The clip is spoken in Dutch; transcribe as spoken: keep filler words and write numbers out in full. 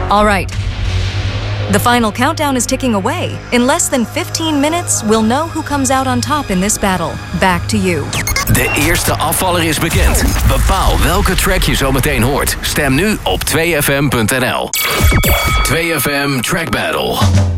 All right. The final countdown is ticking away. In less than fifteen minutes, we'll know who comes out on top in this battle. Back to you. De eerste afvaller is bekend. Bepaal welke track je zo meteen hoort. Stem nu op twee f m punt n l. twee F M Track Battle.